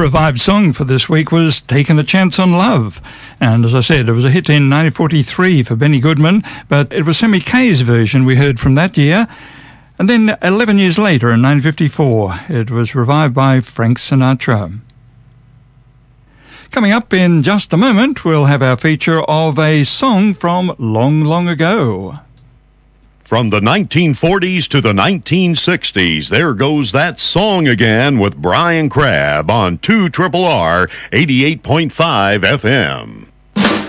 revived song for this week was Taking a Chance on Love. And as I said, it was a hit in 1943 for Benny Goodman, but it was Sammy Kaye's version we heard from that year. And then 11 years later, in 1954, it was revived by Frank Sinatra. Coming up in just a moment, we'll have our feature of a song from long, long ago. From the 1940s to the 1960s, there goes that song again with Brian Crabb on 2RRR 88.5 FM.